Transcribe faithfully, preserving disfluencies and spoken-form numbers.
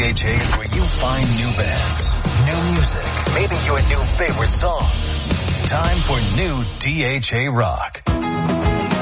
H A is where you find new bands, new music, maybe your new favorite song. Time for new D H A Rock.